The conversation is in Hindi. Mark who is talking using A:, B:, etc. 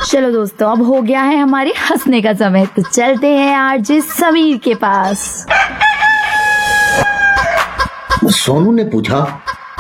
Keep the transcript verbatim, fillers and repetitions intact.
A: चलो दोस्तों, अब हो गया है हमारे हंसने का समय, तो चलते हैं आरजे समीर के पास।
B: सोनू ने पूछा,